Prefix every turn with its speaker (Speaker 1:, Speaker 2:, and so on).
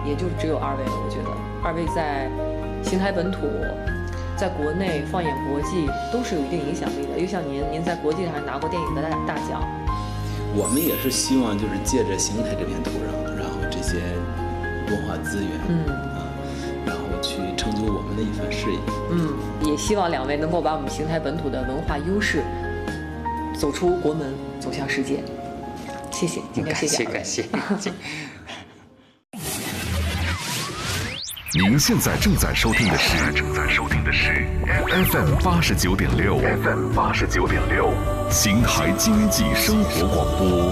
Speaker 1: 也就只有二位了。我觉得二位在邢台本土，在国内放眼国际都是有一定影响力的。又像您在国际上拿过电影的大奖。
Speaker 2: 我们也是希望就是借着邢台这片土壤，然后这些文化资源，然后去成就我们的一番事业。
Speaker 1: 也希望两位能够把我们邢台本土的文化优势走出国门，走向世界。谢谢，今天谢谢。
Speaker 3: 感谢。
Speaker 4: 您现在正在收听的是 FM 89.6， FM 89.6，邢台经济生活广播。